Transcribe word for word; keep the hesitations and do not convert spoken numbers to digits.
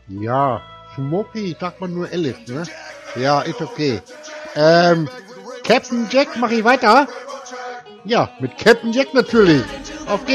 Ja, Smokey sagt man nur Alice, ne? Ja, ist okay. Ähm, Captain Jack, mach ich weiter? Ja, mit Captain Jack natürlich. Auf geht's.